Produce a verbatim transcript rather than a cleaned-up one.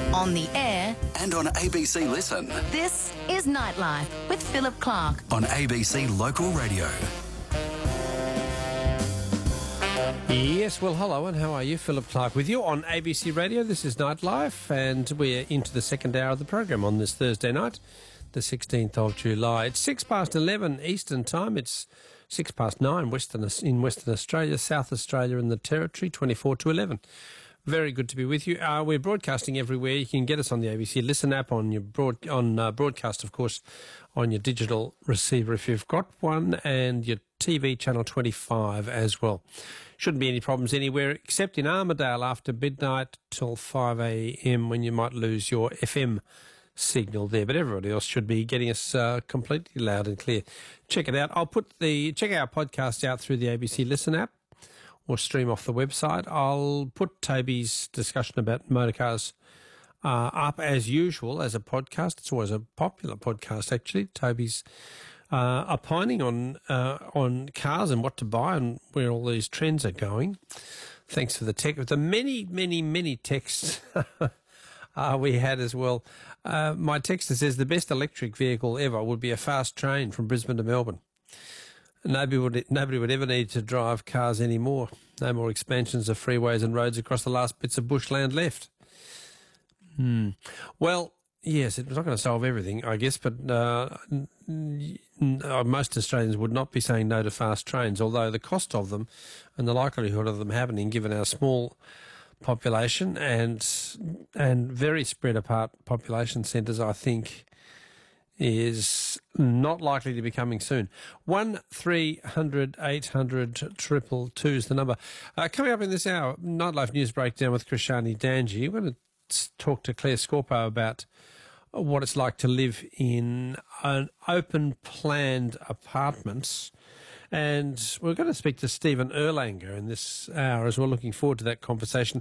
on the air, and on A B C Listen. this is Nightlife with Philip Clark. On A B C Local Radio. Yes, well, hello, and how are you? Philip Clark with you on A B C Radio. This is Nightlife, and we're into the second hour of the program on this Thursday night, the sixteenth of July. It's six past eleven Eastern Time. It's six past nine Western in Western Australia, South Australia and the Territory, twenty-four to eleven. Very good to be with you. Uh, we're broadcasting everywhere. You can get us on the A B C Listen app, on your broad on uh, broadcast, of course, on your digital receiver if you've got one, and your T V channel twenty-five as well. Shouldn't be any problems anywhere except in Armidale after midnight till five a.m. when you might lose your F M signal there, but everybody else should be getting us uh, completely loud and clear. Check it out. I'll put the check our podcast out through the A B C Listen app or stream off the website. I'll put Toby's discussion about motorcars uh, up as usual as a podcast. It's always a popular podcast, actually. Toby's uh, opining on uh, on cars and what to buy and where all these trends are going. Thanks for the tech, the many, many, many texts uh, we had as well. Uh, my texter says the best electric vehicle ever would be a fast train from Brisbane to Melbourne. Nobody would, nobody would ever need to drive cars anymore. No more expansions of freeways and roads across the last bits of bushland left. Hmm. Well, yes, it's not going to solve everything, I guess, but uh, most Australians would not be saying no to fast trains, although the cost of them and the likelihood of them happening, given our small population and and very spread apart population centres, I think, is not likely to be coming soon. One three hundred eight hundred triple two is the number. Uh, coming up in this hour, Nightlife News Breakdown with Krishani Danji. We're going to talk to Claire Scorpo about what it's like to live in an open planned apartments. And we're going to speak to Stephen Erlanger in this hour as well. Looking forward to that conversation.